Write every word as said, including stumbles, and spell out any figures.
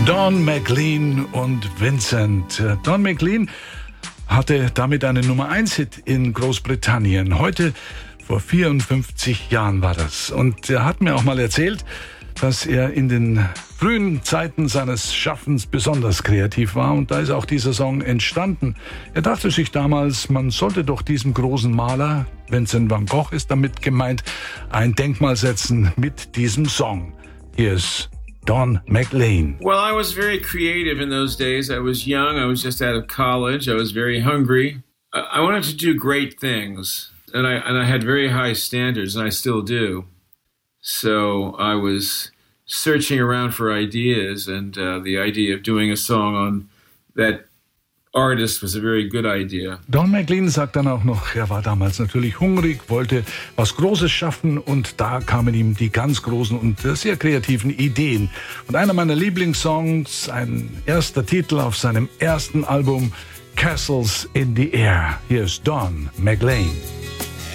Don McLean und Vincent. Don McLean hatte damit einen Nummer eins Hit in Großbritannien. Heute, vor vierundfünfzig Jahren war das. Und er hat mir auch mal erzählt, dass er in den frühen Zeiten seines Schaffens besonders kreativ war. Und da ist auch dieser Song entstanden. Er dachte sich damals, man sollte doch diesem großen Maler, Vincent van Gogh ist damit gemeint, ein Denkmal setzen mit diesem Song. Hier ist Don McLean. Well, I was very creative in those days. I was young. I was just out of college. I was very hungry. I wanted to do great things, and I and I had very high standards, and I still do. So I was searching around for ideas, and uh, the idea of doing a song on that artist was a very good idea. Don McLean sagt dann auch noch, er war damals natürlich hungrig, wollte was Großes schaffen und da kamen ihm die ganz großen und sehr kreativen Ideen. Und einer meiner Lieblingssongs, ein erster Titel auf seinem ersten Album, Castles in the Air. Hier ist Don McLean.